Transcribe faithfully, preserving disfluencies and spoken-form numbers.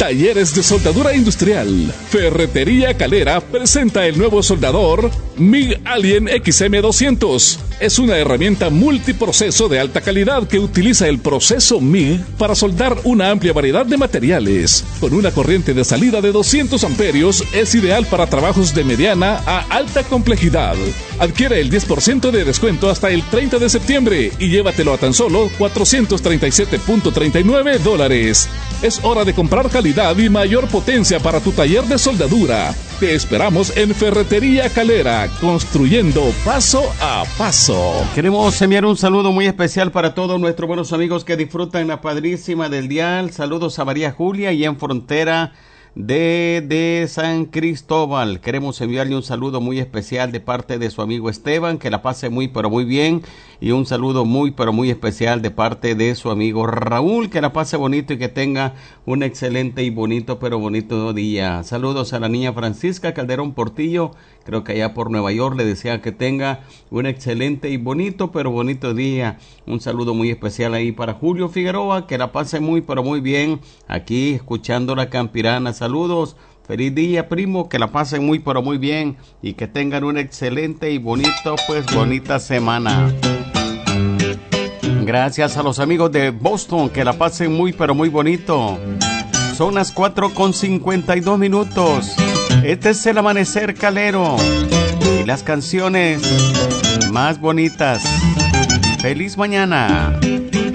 Talleres de soldadura industrial. Ferretería Calera presenta el nuevo soldador M I G Alien X M doscientos. Es una herramienta multiproceso de alta calidad que utiliza el proceso M I G para soldar una amplia variedad de materiales. Con una corriente de salida de doscientos amperios, es ideal para trabajos de mediana a alta complejidad. Adquiere el diez por ciento de descuento hasta el treinta de septiembre y llévatelo a tan solo cuatrocientos treinta y siete punto treinta y nueve dólares. Es hora de comprar calidad y mayor potencia para tu taller de soldadura. Te esperamos en Ferretería Calera, construyendo paso a paso. Queremos enviar un saludo muy especial para todos nuestros buenos amigos que disfrutan la padrísima del dial. Saludos a María Julia y en Frontera de, de San Cristóbal. Queremos enviarle un saludo muy especial de parte de su amigo Esteban, que la pase muy pero muy bien, y un saludo muy pero muy especial de parte de su amigo Raúl, que la pase bonito y que tenga un excelente y bonito pero bonito día. Saludos a la niña Francisca Calderón Portillo, creo que allá por Nueva York, le desea que tenga un excelente y bonito pero bonito día. Un saludo muy especial ahí para Julio Figueroa, que la pase muy pero muy bien aquí escuchando la Campirana. Saludos, feliz día, primo, que la pasen muy pero muy bien y que tengan un excelente y bonito pues bonita semana. Gracias a los amigos de Boston, que la pasen muy pero muy bonito. Son las cuatro con cincuenta y dos minutos. Este es el amanecer calero y las canciones más bonitas. Feliz mañana.